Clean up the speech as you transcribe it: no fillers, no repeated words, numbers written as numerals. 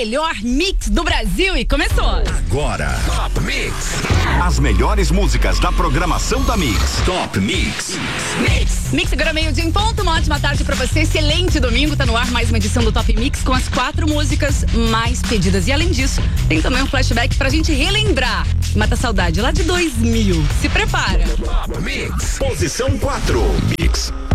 melhor mix do Brasil e começou. Agora, Top Mix. As melhores músicas da programação da Mix. Top Mix. Mix agora meio-dia em ponto, uma ótima tarde pra você, excelente domingo, tá no ar mais uma edição do Top Mix com as 4 músicas mais pedidas. E além disso, tem também um flashback pra gente relembrar, mata a saudade lá de 2000. Se prepara. Top Mix. Posição 4. Mix.